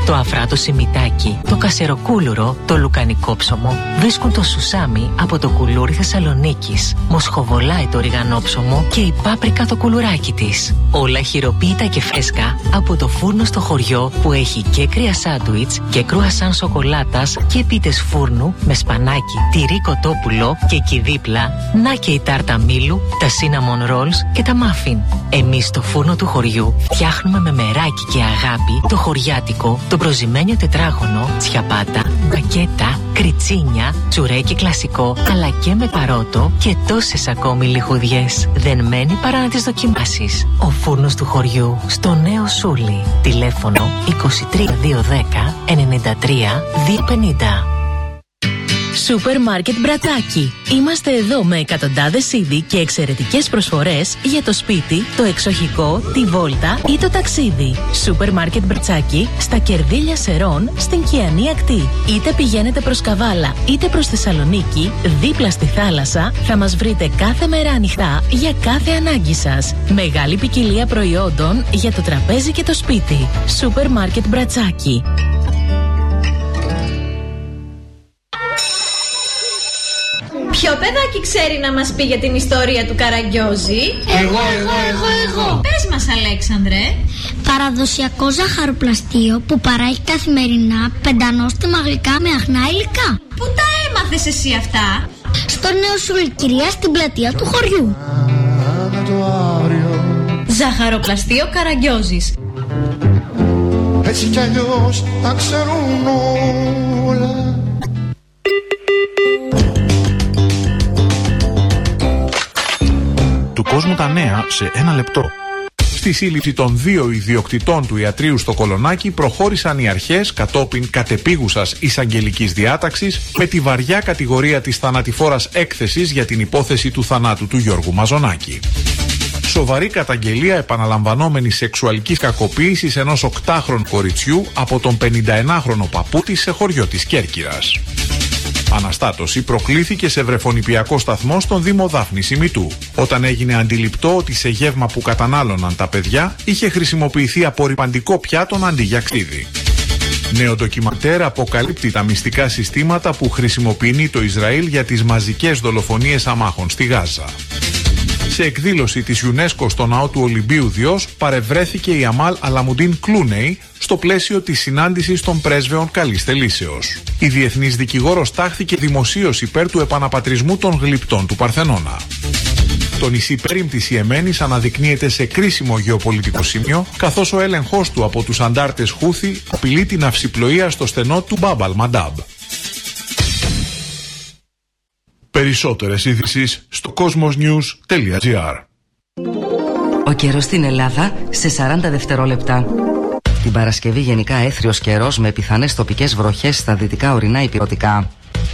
το αφράτο σιμιτάκι, το κασεροκούλουρο, το λουκανικό ψωμό. Βρίσκουν το σουσάμι από το κουλούρι Θεσσαλονίκης. Μοσχοβολάει το ριγανόψωμο και η πάπρικα το κουλουράκι της. Όλα χειροποίητα και φρέσκα από το φούρνο στο χωριό που έχει και κρύα σάντουιτς και κρουασάν σοκολάτας και πίτες φούρνου με σπανάκι, τυρί κοτόπουλο και εκεί δίπλα να και η τάρτα μήλου, τα cinnamon rolls και τα muffin. Εμείς στο φούρνο του χωριού φτιάχνουμε με μεράκι και αγάπη το χωριάτικο, το προζυμένιο τετράγωνο, τσιαπάτα, μπακέτα, κριτσίνια, τσουρέκι κλασικό, αλλά και με παρότο και τόσες ακόμη λιχουδιές. Δεν μένει παρά να τις δοκιμάσεις. Ο φούρνος του χωριού στο Νέο Σούλι. Τηλέφωνο 23210 93 250. Σούπερ Μάρκετ Μπρατσάκι. Είμαστε εδώ με εκατοντάδες είδη και εξαιρετικές προσφορές για το σπίτι, το εξοχικό, τη βόλτα ή το ταξίδι. Σούπερ Μάρκετ Μπρατσάκι στα Κερδίλια Σερών στην Κιανή Ακτή. Είτε πηγαίνετε προς Καβάλα είτε προς Θεσσαλονίκη, δίπλα στη θάλασσα, θα μας βρείτε κάθε μέρα ανοιχτά για κάθε ανάγκη σας. Μεγάλη ποικιλία προϊόντων για το τραπέζι και το σπίτι. Σούπερ Μάρκετ Μπρατσάκι. Ποιο παιδάκι ξέρει να μας πει για την ιστορία του Καραγκιόζη? Εγώ. Πες μας, Αλέξανδρε. Παραδοσιακό ζαχαροπλαστείο που παράγει καθημερινά πεντανόστιμα γλυκά με αχνά υλικά. Πού τα έμαθες εσύ αυτά? Στο Νέο Σούλι, κυρία, στην πλατεία του χωριού. Ζαχαροπλαστείο Καραγκιόζης. Έτσι κι αλλιώς τα ξέρουν όλα. Του κόσμου τα νέα σε ένα λεπτό. Στη σύλληψη των 2 ιδιοκτητών του ιατρείου στο Κολονάκι προχώρησαν οι αρχές κατόπιν κατεπίγουσας εισαγγελικής διάταξης με τη βαριά κατηγορία της θανατηφόρας έκθεσης για την υπόθεση του θανάτου του Γιώργου Μαζονάκη. Σοβαρή καταγγελία επαναλαμβανόμενης σεξουαλικής κακοποίησης ενός 8χρονου κοριτσιού από τον 51χρονο παππού της σε χωριό της Κέρκυρας. Αναστάτωση προκλήθηκε σε βρεφονηπιακό σταθμό στον Δήμο Δάφνης Ημιτού, όταν έγινε αντιληπτό ότι σε γεύμα που κατανάλωναν τα παιδιά είχε χρησιμοποιηθεί απορρυπαντικό πιάτον αντί για ξύδι. Νέο ντοκιμαντέρ αποκαλύπτει τα μυστικά συστήματα που χρησιμοποιεί το Ισραήλ για τις μαζικές δολοφονίες αμάχων στη Γάζα. Σε εκδήλωση της UNESCO στο ναό του Ολυμπίου Διός παρευρέθηκε η Αμάλ Αλαμουντίν Κλούνεϊ στο πλαίσιο της συνάντησης των πρέσβεων καλής θελήσεως. Η διεθνής δικηγόρος τάχθηκε δημοσίως υπέρ του επαναπατρισμού των γλυπτών του Παρθενώνα. Το νησί Πέριμ της Ιεμένης αναδεικνύεται σε κρίσιμο γεωπολιτικό σημείο, καθώς ο έλεγχος του από τους αντάρτες Χούθι απειλεί την αυσιπλοεία στο στενό του Μπάμπ αλ-Μαντάμπ. Περισσότερες ειδήσεις στο cosmosnews.gr. Ο καιρός στην Ελλάδα σε 40 δευτερόλεπτα. Την Παρασκευή γενικά έθριος καιρός με πιθανές τοπικές βροχές στα δυτικά ορεινά υπηρετικά.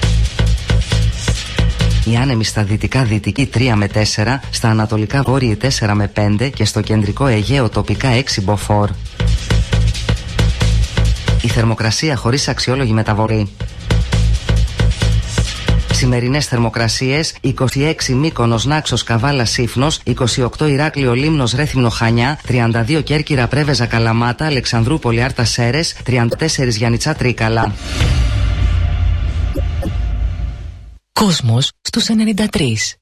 Οι άνεμοι στα δυτικά δυτική 3 με 4, στα ανατολικά βόρειοι 4 με 5 και στο κεντρικό Αιγαίο τοπικά 6 μποφόρ. Η θερμοκρασία χωρίς αξιόλογη μεταβολή. Σημερινές θερμοκρασίες: 26 Μύκονος, Νάξος, Καβάλα, Σύφνος, 28 Ηράκλειο, Λίμνος, Ρέθυμνο, Χανιά, 32 Κέρκυρα, Πρέβεζα, Καλαμάτα, Αλεξανδρούπολη, Άρτα, Σέρες, 34 Γιαννιτσά, Τρίκαλα. Κόσμος στους 93.